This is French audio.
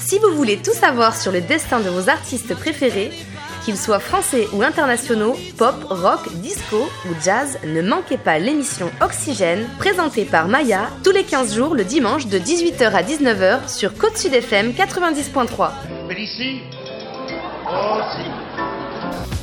Si vous voulez tout savoir sur le destin de vos artistes préférés, qu'ils soient français ou internationaux, pop, rock, disco ou jazz, ne manquez pas l'émission Oxygène, présentée par Maya, tous les 15 jours le dimanche de 18h à 19h sur Côte Sud FM 90.3. Félicie aussi.